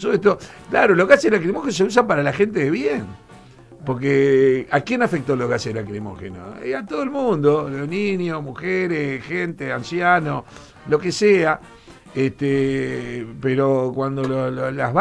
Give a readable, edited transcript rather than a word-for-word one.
pasó esto. Claro, los gases lacrimógenos se usan para la gente de bien. Porque ¿a quién afectó los gases lacrimógenos? A todo el mundo, los niños, mujeres, gente, ancianos, lo que sea. Pero cuando las